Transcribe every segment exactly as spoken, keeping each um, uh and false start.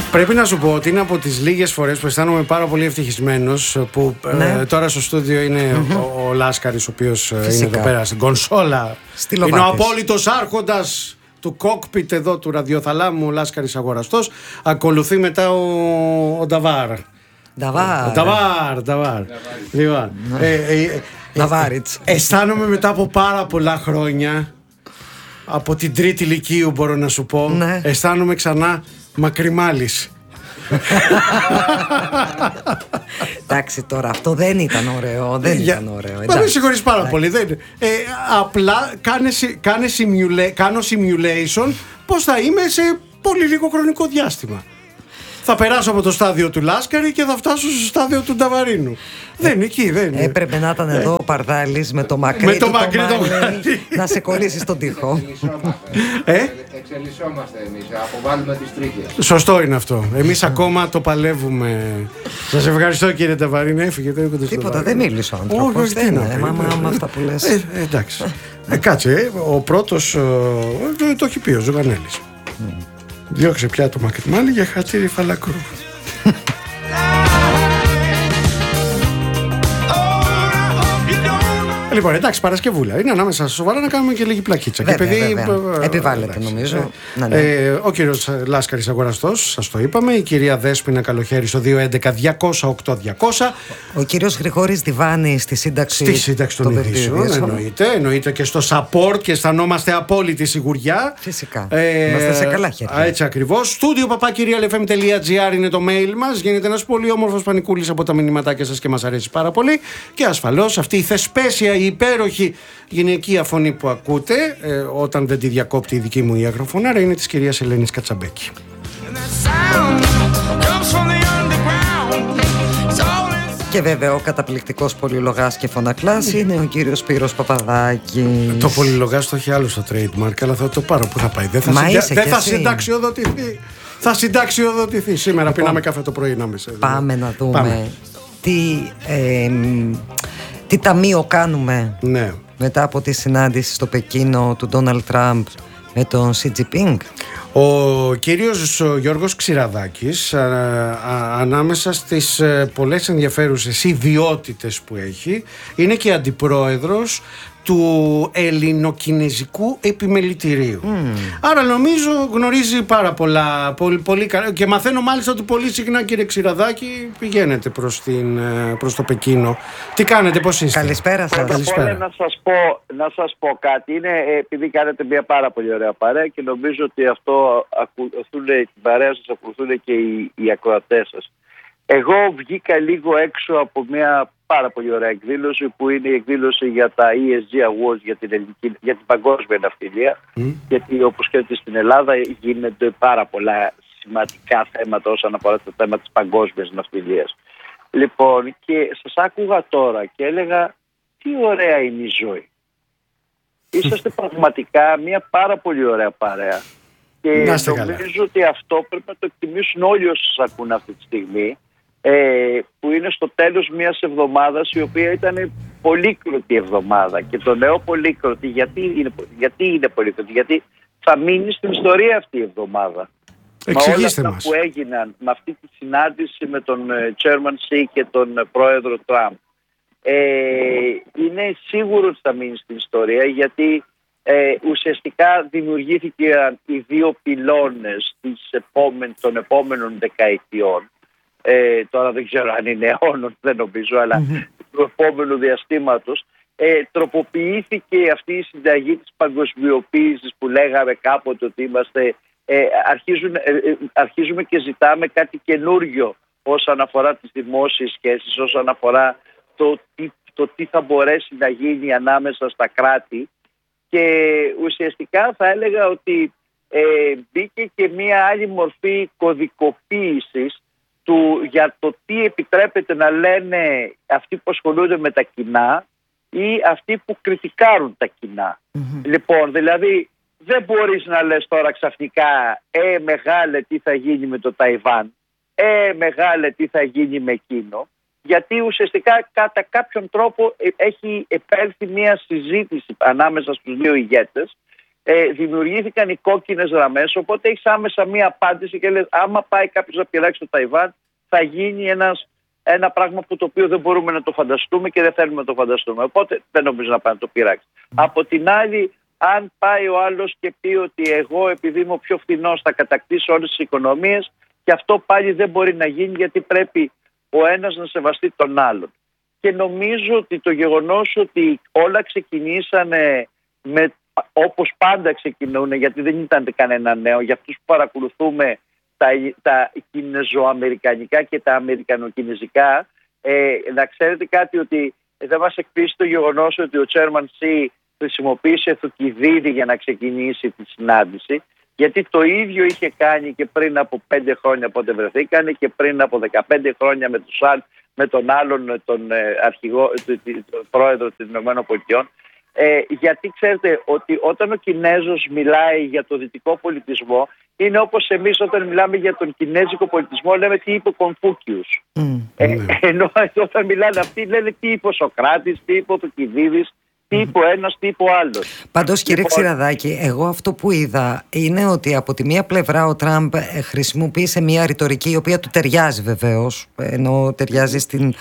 Πρέπει να σου πω ότι είναι από τις λίγες φορές που αισθάνομαι πάρα πολύ ευτυχισμένος που ναι. ε, τώρα στο στούντιο είναι mm-hmm. ο, ο Λάσκαρης, ο οποίος Φυσικά. είναι εδώ πέρα στην κονσόλα. Είναι ο απόλυτος άρχοντας του κόκπιτ εδώ του ραδιοθαλάμου, ο Λάσκαρης Αγοραστός. Ακολουθεί μετά ο, ο Νταβάρ. Νταβάρ. Νταβάρ, Νταβάρ. Λοιπόν, ε, ε, ε, Νταβάριτς. Αισθάνομαι μετά από πάρα πολλά χρόνια, από την τρίτη λυκείου μπορώ να σου πω, ναι. αισθάνομαι ξανά Μακριμάλης. Εντάξει, τώρα αυτό δεν ήταν ωραίο. Δεν Για... ήταν ωραίο. Μα με συγχωρείς πάρα πολύ. Δεν... Ε, απλά κάνε, κάνε simula... κάνω simulation πώς θα είμαι σε πολύ λίγο χρονικό διάστημα. Θα περάσω από το στάδιο του Λάσκαρη και θα φτάσω στο στάδιο του Νταβαρίνου. Ε, δεν είναι εκεί, δεν είναι. Έπρεπε να ήταν εδώ ο Παρδάλης με το μακρύ με το του μακρύ το μάλι, να σε κολλήσει στον τοίχο. ε? Εξελισσόμαστε εμείς, αποβάλουμε τις τρίχες. Σωστό είναι αυτό. Εμείς ακόμα το παλεύουμε. Σας ευχαριστώ κύριε Νταβαρίνου. Έφυγε το Τίποτα, δεν μίλησε ο άνθρωπος. Όχι, δεν είναι. Μα αυτά που λες. Ε, εντάξει. ε, κάτσε, ο πρώτος ε, το έχει πει ο Ζουγανέλης. Mm. Διώξε πια το μακριμάλι για χατήρι φαλακρού. Λοιπόν, εντάξει, Παρασκευούλα. Είναι ανάμεσα σοβαρά να κάνουμε και λίγη πλακίτσα. Βέβαια, και επειδή, βέβαια. Επιβάλλεται, νομίζω. Ε, ναι, ναι. Ε, ο κύριος Λάσκαρης Αγοραστός, σας το είπαμε. Η κυρία Δέσποινα Καλοχέρη στο δύο έντεκα διακόσια οκτώ διακόσια. Ο κύριος Γρηγόρης Διβάνη στη σύνταξη, στη σύνταξη των ειδήσεων. Εννοείται, εννοείται και στο support και αισθανόμαστε απόλυτη σιγουριά. Φυσικά. Ε, Είμαστε σε καλά χέρια. Έτσι ακριβώς. Studio παπά κυρία ελ εφ εμ τελεία τζι άρ είναι το mail μας. Γίνεται ένας πολύ όμορφος πανικούλης από τα μηνύματάκια σας και μας αρέσει πάρα πολύ. Και ασφαλώς αυτή η θεσπέσια, η υπέροχη γυναικεία φωνή που ακούτε, ε, όταν δεν τη διακόπτει η δική μου η αγροφωνάρα, είναι της κυρίας Ελένης Κατσαμπέκη. Και βέβαια ο καταπληκτικός πολυλογάς και φωνακλάς είναι ο κύριος Σπύρος Παπαδάκης. Το πολυλογάς το έχει άλλο στο trademark, αλλά θα το πάρω. Πού θα πάει? Δεν θα, συντα... δεν θα συνταξιοδοτηθεί. Θα συνταξιοδοτηθεί. Σήμερα λοιπόν, πίναμε καφέ το πρωί να μέσα. Πάμε να δούμε πάμε. τι... Ε, Τι ταμείο κάνουμε ναι. μετά από τη συνάντηση στο Πεκίνο του Ντόναλντ Τραμπ με τον Σι Τζι Πίνγκ. Ο κύριος ο Γιώργος Ξηραδάκης α, α, ανάμεσα στις ε, πολλές ενδιαφέρουσες ιδιότητες που έχει είναι και αντιπρόεδρος του Ελληνοκινεζικού Επιμελητηρίου. Mm. Άρα νομίζω γνωρίζει πάρα πολλά πολύ, πολύ, και μαθαίνω μάλιστα ότι πολύ συχνά, κύριε Ξηραδάκη, πηγαίνετε προς, την, προς το Πεκίνο. Τι κάνετε, πώς είστε? Καλησπέρα σας. Καλησπέρα. Να σας πω, να σας πω κάτι. Είναι επειδή κάνετε μια πάρα πολύ ωραία παρέα και νομίζω ότι αυτό ακολουθούν, την παρέα σας ακολουθούν και οι, οι ακροατές σας. Εγώ βγήκα λίγο έξω από μια πάρα πολύ ωραία εκδήλωση που είναι η εκδήλωση για τα ι ες τζι Awards για την, ελληνική, για την παγκόσμια ναυτιλία. Mm. Γιατί όπως ξέρετε στην Ελλάδα γίνονται πάρα πολλά σημαντικά θέματα όσον αφορά το θέμα της παγκόσμιας ναυτιλίας. Λοιπόν, και σας άκουγα τώρα και έλεγα τι ωραία είναι η ζωή. Είσαστε πραγματικά μια πάρα πολύ ωραία παρέα. Και νομίζω καλά. Ότι αυτό πρέπει να το εκτιμήσουν όλοι όσοι σας ακούν αυτή τη στιγμή. Ε, που είναι στο τέλος μιας εβδομάδας η οποία ήταν πολύκροτη εβδομάδα. Και το λέω πολύκροτη γιατί είναι, γιατί είναι πολύκροτη? Γιατί θα μείνει στην ιστορία αυτή η εβδομάδα. Εξηγήστε μα όλα μας. αυτά που έγιναν με αυτή τη συνάντηση με τον Chairman Xi και τον πρόεδρο Τραμπ, ε, είναι σίγουρο ότι θα μείνει στην ιστορία, γιατί ε, ουσιαστικά δημιουργήθηκαν οι δύο πυλώνες των επόμενων δεκαετιών. Ε, τώρα δεν ξέρω αν είναι αιώνων, δεν νομίζω, αλλά mm-hmm. του επόμενου διαστήματος ε, τροποποιήθηκε αυτή η συνταγή της παγκοσμιοποίησης που λέγαμε κάποτε ότι είμαστε, ε, αρχίζουν, ε, αρχίζουμε και ζητάμε κάτι καινούριο όσον αφορά τις δημόσιες σχέσεις, όσον αφορά το τι, το τι θα μπορέσει να γίνει ανάμεσα στα κράτη, και ουσιαστικά θα έλεγα ότι ε, μπήκε και μία άλλη μορφή κωδικοποίησης του, για το τι επιτρέπεται να λένε αυτοί που ασχολούνται με τα κοινά ή αυτοί που κριτικάρουν τα κοινά. Mm-hmm. Λοιπόν, δηλαδή δεν μπορείς να λες τώρα ξαφνικά «Ε, μεγάλε, τι θα γίνει με το Ταϊβάν», «Ε, μεγάλε, τι θα γίνει με εκείνο», γιατί ουσιαστικά κατά κάποιον τρόπο έχει επέλθει μια συζήτηση ανάμεσα στους δύο ηγέτες ε, δημιουργήθηκαν οι κόκκινες γραμμές, οπότε έχεις άμεσα μία απάντηση και λες άμα πάει κάποιος να πειράξει το Ταϊβάν θα γίνει ένας, ένα πράγμα που το οποίο δεν μπορούμε να το φανταστούμε και δεν θέλουμε να το φανταστούμε, οπότε δεν νομίζω να πάει να το πειράξει. Mm. Από την άλλη, αν πάει ο άλλος και πει ότι εγώ επειδή είμαι ο πιο φθηνός θα κατακτήσω όλες τις οικονομίες, και αυτό πάλι δεν μπορεί να γίνει, γιατί πρέπει ο ένας να σεβαστεί τον άλλον. Και νομίζω ότι το γεγονός ότι όλα ξεκινήσανε με, όπως πάντα ξεκινούν, γιατί δεν ήταν κανένα νέο για αυτούς που παρακολουθούμε τα, τα κινεζοαμερικανικά και τα αμερικανοκινεζικά, ε, να ξέρετε κάτι, ότι δεν μας εκπλήσει το γεγονός ότι ο Chairman Xi χρησιμοποίησε Θουκυδίδη για να ξεκινήσει τη συνάντηση, γιατί το ίδιο είχε κάνει και πριν από πέντε χρόνια πότε βρεθήκανε και πριν από δεκαπέντε χρόνια με, τους, με τον άλλον τον ε, αρχηγό, τον, τον πρόεδρο των ΗΠΑ. Ε, γιατί ξέρετε ότι όταν ο Κινέζος μιλάει για το δυτικό πολιτισμό, είναι όπως εμείς όταν μιλάμε για τον κινέζικο πολιτισμό λέμε τι είπε ο Κονφούκιος. Mm, ε, mm. Ενώ όταν μιλάνε αυτοί λένε τι είπε ο Σοκράτης, τι είπε ο Θουκυδίδης, τι είπε ο ένας, τι είπε ο άλλος. Πάντως, κύριε Ξηραδάκη, εγώ αυτό που είδα είναι ότι από τη μία πλευρά ο Τραμπ χρησιμοποίησε μια ρητορική η οποία του ταιριάζει βεβαίως, ενώ ταιριάζει στην,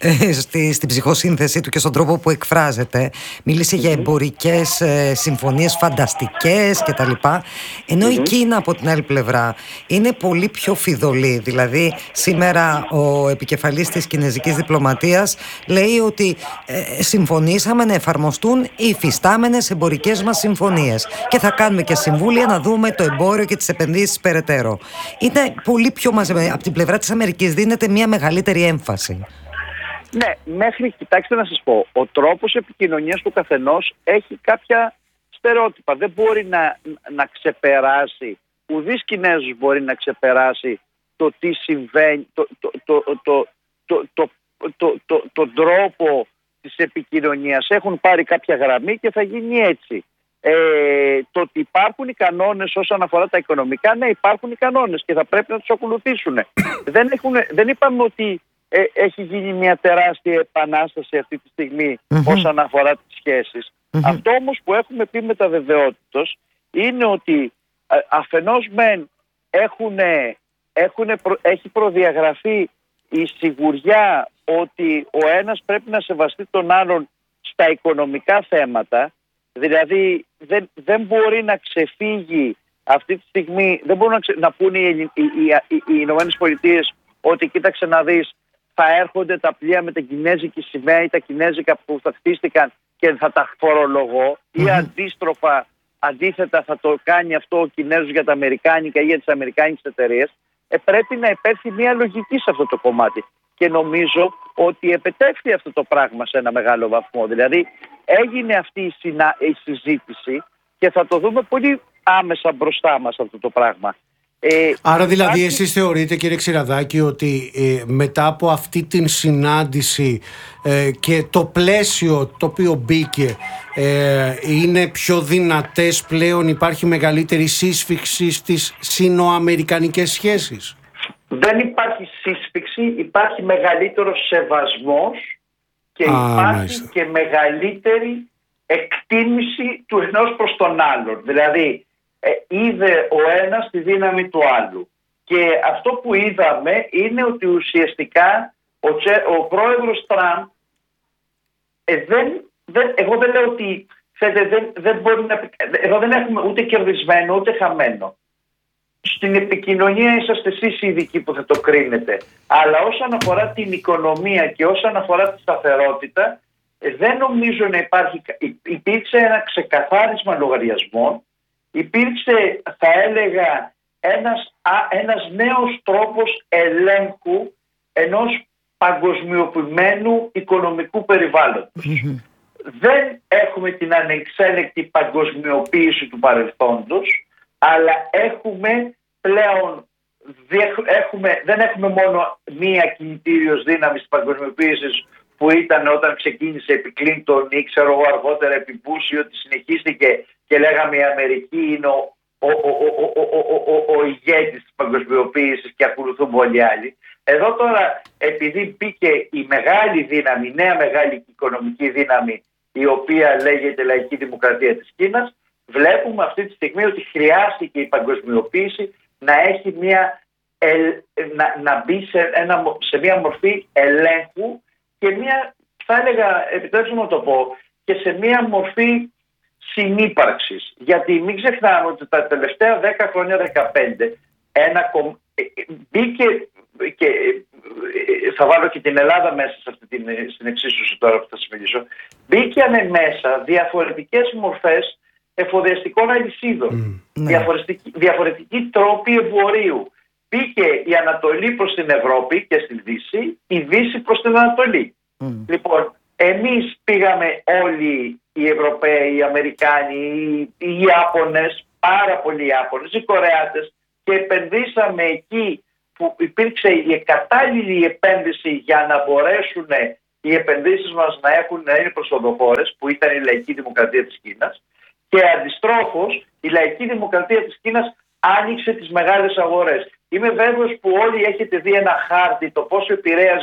στη, στην ψυχοσύνθεσή του και στον τρόπο που εκφράζεται. Μίλησε mm-hmm. για εμπορικές συμφωνίες φανταστικές κτλ. Ενώ mm-hmm. η Κίνα από την άλλη πλευρά είναι πολύ πιο φιδωλή. Δηλαδή, σήμερα ο επικεφαλής της κινέζικης διπλωματίας λέει ότι ε, συμφωνήσαμε να εφαρμοστούμε οι υφιστάμενες εμπορικές μας συμφωνίες και θα κάνουμε και συμβούλια να δούμε το εμπόριο και τις επενδύσεις περαιτέρω. Είναι πολύ πιο μαζεμένο. Από την πλευρά της Αμερικής δίνεται μια μεγαλύτερη έμφαση. Ναι, μέχρι, κοιτάξτε να σας πω, ο τρόπος επικοινωνίας του καθενός έχει κάποια στερεότυπα. Δεν μπορεί να, να ξεπεράσει, ουδής Κινέζος μπορεί να ξεπεράσει το τι συμβαίνει, το, το, το, το, το, το, το, το, τον τρόπο της επικοινωνίας. Έχουν πάρει κάποια γραμμή και θα γίνει έτσι. Ε, το ότι υπάρχουν οι κανόνες όσον αφορά τα οικονομικά, ναι, υπάρχουν οι κανόνες και θα πρέπει να τους ακολουθήσουν. δεν, έχουν, δεν είπαμε ότι ε, έχει γίνει μια τεράστια επανάσταση αυτή τη στιγμή mm-hmm. όσον αφορά τις σχέσεις. Mm-hmm. Αυτό όμως που έχουμε πει με τα βεβαιότητος είναι ότι ε, αφενός μεν έχουν, έχουν προ, έχει προδιαγραφεί η σιγουριά ότι ο ένας πρέπει να σεβαστεί τον άλλον στα οικονομικά θέματα, δηλαδή δεν, δεν μπορεί να ξεφύγει αυτή τη στιγμή, δεν μπορούν να, ξε, να πούνε οι, οι, οι, οι, οι Ηνωμένες Πολιτείες ότι κοίταξε να δεις, θα έρχονται τα πλοία με την κινέζικη σημαία ή τα κινέζικα που θα χτίστηκαν και θα τα φορολογώ mm-hmm. ή αντίστροφα, αντίθετα θα το κάνει αυτό ο Κινέζος για τα αμερικάνικα ή για τις αμερικάνικες εταιρείες. Ε, πρέπει να υπέρθει μια λογική σε αυτό το κομμάτι. Και νομίζω ότι επετεύχθη αυτό το πράγμα σε ένα μεγάλο βαθμό. Δηλαδή έγινε αυτή η, συνα... η συζήτηση και θα το δούμε πολύ άμεσα μπροστά μας αυτό το πράγμα. Ε, Άρα δηλαδή υπάρχει... εσείς θεωρείτε, κύριε Ξηραδάκη, ότι ε, μετά από αυτή την συνάντηση ε, και το πλαίσιο το οποίο μπήκε ε, είναι πιο δυνατές πλέον, υπάρχει μεγαλύτερη σύσφυξη στις σύνοαμερικανικές σχέσεις? Δεν υπάρχει σύσφυξη, υπάρχει μεγαλύτερος σεβασμός και Α, υπάρχει μάλιστα. και μεγαλύτερη εκτίμηση του ενός προς τον άλλον. Δηλαδή ε, είδε ο ένας τη δύναμη του άλλου. Και αυτό που είδαμε είναι ότι ουσιαστικά ο, Τσε, ο πρόεδρος Τραμπ ε, δεν, δεν, εγώ δεν λέω ότι ξέρετε, δεν, δεν μπορεί να, εδώ δεν έχουμε ούτε κερδισμένο ούτε χαμένο. Στην επικοινωνία είσαστε εσείς οι ειδικοί που θα το κρίνετε. Αλλά όσον αφορά την οικονομία και όσον αφορά τη σταθερότητα, δεν νομίζω να υπάρχει. Υπήρξε ένα ξεκαθάρισμα λογαριασμών, υπήρξε, θα έλεγα, ένας, ένας νέος τρόπος ελέγχου ενός παγκοσμιοποιημένου οικονομικού περιβάλλοντος. Δεν έχουμε την ανεξέλεκτη παγκοσμιοποίηση του παρελθόντος, αλλά έχουμε πλέον, έχουμε, δεν έχουμε μόνο μία κινητήριος δύναμη της παγκοσμιοποίησης που ήταν όταν ξεκίνησε επί Κλίντον ή ξέρω εγώ αργότερα επί Μπούση, ότι συνεχίστηκε και λέγαμε η Αμερική είναι ο, ο, ο, ο, ο, ο, ο, ο ηγέτης της παγκοσμιοποίησης και ακολουθούν όλοι άλλοι. Εδώ τώρα, επειδή μπήκε η μεγάλη δύναμη, η νέα μεγάλη οικονομική δύναμη, η οποία λέγεται Λαϊκή Δημοκρατία της Κίνας, βλέπουμε αυτή τη στιγμή ότι χρειάστηκε η παγκοσμιοποίηση να έχει μια, ε, να, να μπει σε, ένα, σε μια μορφή ελέγχου και μια, θα έλεγα, επιτρέψτε μου να το πω, και σε μια μορφή συνύπαρξης. Γιατί μην ξεχνάμε ότι τα τελευταία δέκα χρόνια, δεκαπέντε, ένα, μπήκε, και θα βάλω και την Ελλάδα μέσα σε αυτή την, στην εξίσωση τώρα που θα σας μιλήσω, μπήκαν μέσα διαφορετικές μορφές εφοδιαστικών αλυσίδων, mm. διαφορετικοί, διαφορετικοί τρόποι εμπορίου. Μπήκε η Ανατολή προς την Ευρώπη και στην Δύση, η Δύση προς την Ανατολή. Mm. Λοιπόν, εμείς πήγαμε όλοι οι Ευρωπαίοι, οι Αμερικάνοι, οι, οι Ιάπωνες, πάρα πολλοί Ιάπωνες, οι Κορεάτες, και επενδύσαμε εκεί που υπήρξε η κατάλληλη επένδυση για να μπορέσουν οι επενδύσεις μας να, έχουν, να είναι προσοδοφόρες, που ήταν η Λαϊκή Δημοκρατία της Κίνας, και αντιστρόφως η Λαϊκή Δημοκρατία της Κίνας άνοιξε τις μεγάλες αγορές. Είμαι βέβαιος που όλοι έχετε δει ένα χάρτη το πόσο επηρέαζε